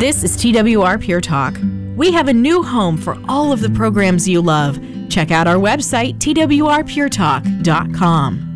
This is TWR Pure Talk. We have a new home for all of the programs you love. Check out our website, twrpuretalk.com.